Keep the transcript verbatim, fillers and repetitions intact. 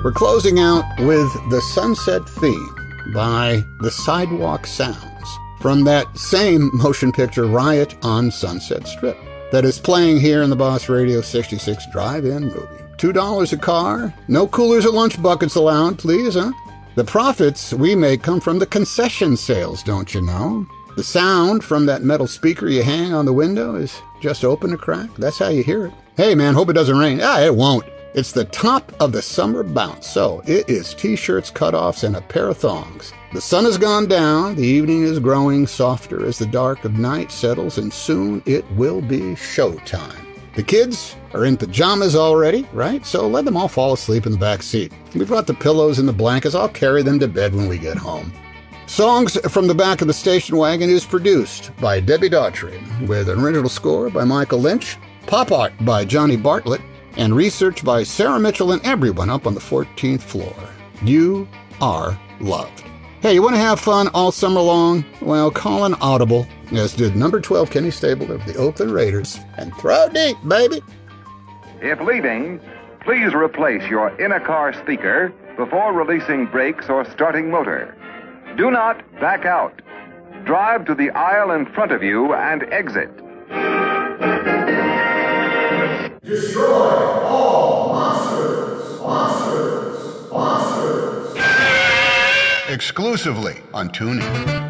We're closing out with The Sunset Theme by The Sidewalk Sounds from that same motion picture Riot on Sunset Strip that is playing here in the Boss Radio sixty-six Drive-In movie. two dollars a car, no coolers or lunch buckets allowed, please, huh? The profits we make come from the concession sales, don't you know? The sound from that metal speaker you hang on the window is just open a crack. That's how you hear it. Hey, man, hope it doesn't rain. Ah, it won't. It's the top of the summer bounce, so it is t-shirts, cutoffs, and a pair of thongs. The sun has gone down, the evening is growing softer as the dark of night settles, and soon it will be showtime. The kids are in pajamas already, right? So let them all fall asleep in the back seat. We brought the pillows and the blankets. I'll carry them to bed when we get home. Songs from the Back of the Station Wagon is produced by Debbie Daughtry, with an original score by Michael Lynch, pop art by Johnny Bartlett, and research by Sarah Mitchell and everyone up on the fourteenth floor. You are loved. Hey, you want to have fun all summer long? Well, call an audible, as did number twelve Kenny Stabler of the Oakland Raiders, and throw deep, baby. If leaving, please replace your in-a-car speaker before releasing brakes or starting motor. Do not back out. Drive to the aisle in front of you and exit. Destroy all monsters, monsters, monsters. Exclusively on TuneIn.